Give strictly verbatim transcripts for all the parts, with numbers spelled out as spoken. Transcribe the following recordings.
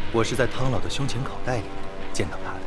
我是在汤老的胸前口袋里见到他的。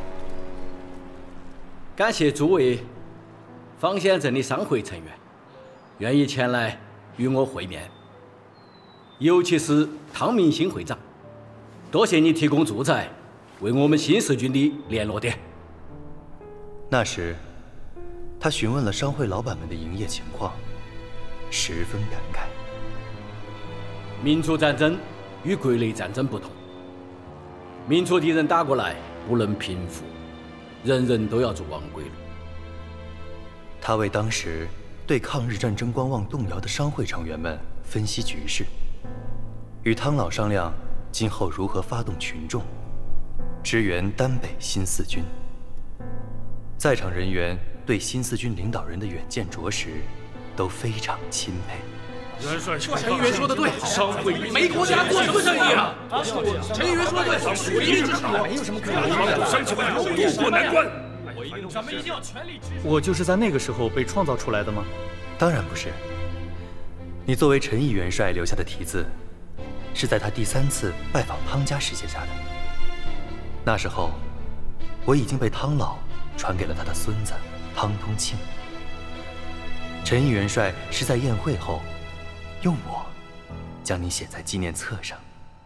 感谢诸位方县镇的商会成员愿意前来与我会面，尤其是汤明新会长，多谢你提供住宅，为我们新四军的联络点。 那时，他询问了商会老板们的营业情况，十分感慨。 民族战争与国内战争不同，民族敌人打过来不能平复，人人都要做亡国奴。 他为当时对抗日战争观望动摇的商会成员们分析局势，与汤老商量今后如何发动群众支援丹北新四军。在场人员对新四军领导人的远见卓识都非常钦佩。 元帅，陈议员说的对，商会没国家做什么生意啊？陈议员说的对，属一之长，没有什么可能的。山起来，渡过难关。咱们一定要全力支持。 我就是在那个时候被创造出来的吗？ 当然不是。你作为陈毅元帅留下的题字，是在他第三次拜访汤家时写下的。那时候，我已经被汤老传给了他的孙子汤通庆。陈毅元帅是在宴会后，用我将你写在纪念册上。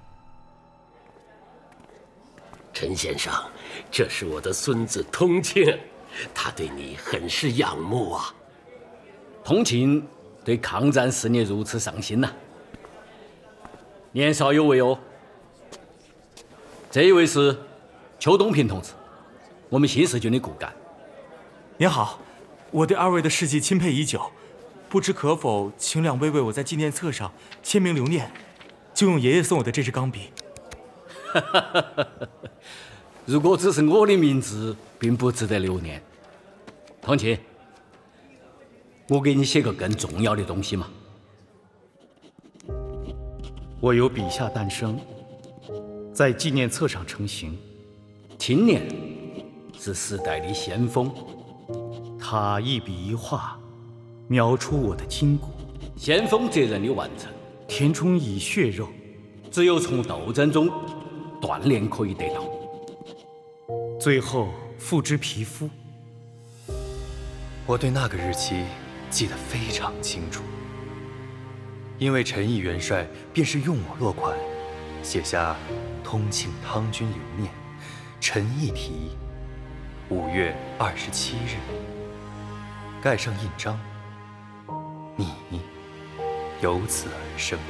陈先生，这是我的孙子通庆，他对你很是仰慕啊。 通庆对抗战事业如此上心呐、啊，年少有为哦。这一位是邱东平同志，我们新四军的骨干。 您好，我对二位的事迹钦佩已久，不知可否请两位为我在纪念册上签名留念，就用爷爷送我的这支钢笔。 如果只是我的名字，并不值得留念。通庆，我给你写个更重要的东西嘛。 我由笔下诞生，在纪念册上成型。 青年是时代的先锋， 他一笔一画描出我的筋骨， 先锋责任的完成， 填充以血肉， 只有从斗争中锻炼可以得到， 最后付之皮肤。 我对那个日期记得非常清楚，因为陈毅元帅便是用我落款，写下“通庆汤军留念，陈毅题，五月二十七日”，盖上印章，你由此而生。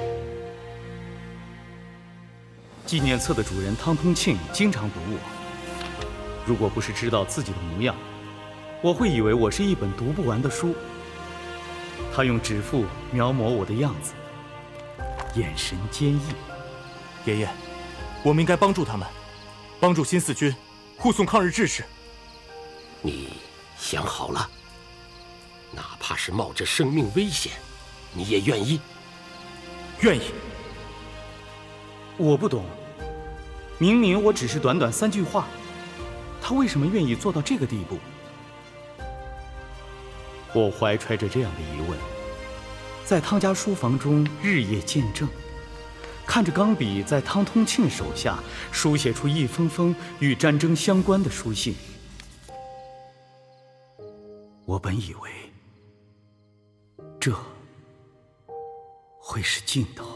纪念册的主人汤通庆经常读我，如果不是知道自己的模样，我会以为我是一本读不完的书。他用指腹描摹我的样子，眼神坚毅。 爷爷，我们应该帮助他们，帮助新四军护送抗日志士。 你想好了？哪怕是冒着生命危险，你也愿意？ 愿意。 我不懂，明明我只是短短三句话，他为什么愿意做到这个地步？我怀揣着这样的疑问，在汤家书房中日夜见证，看着钢笔在汤通庆手下书写出一封封与战争相关的书信。我本以为这会是尽头。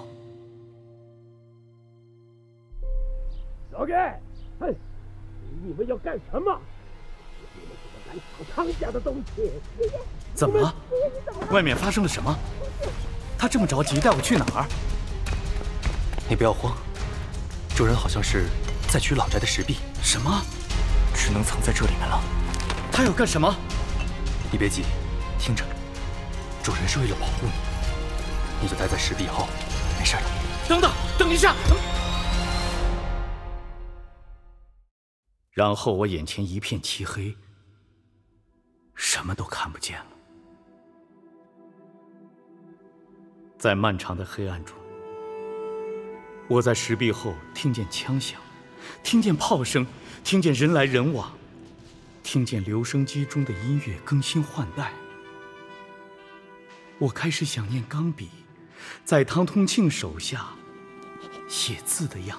老盖，嘿，你以为要干什么？你们怎么敢抢汤家的东西？ 怎么了？外面发生了什么？他这么着急带我去哪儿？ 你不要慌，主人好像是在取老宅的石壁。 什么？ 只能藏在这里面了。 他要干什么？ 你别急，听着，主人是为了保护你，你就待在石壁后，没事的。 等等，等一下！然后我眼前一片漆黑，什么都看不见了。在漫长的黑暗中，我在石壁后听见枪响，听见炮声，听见人来人往，听见留声机中的音乐更新换代。我开始想念钢笔在汤通庆手下写字的样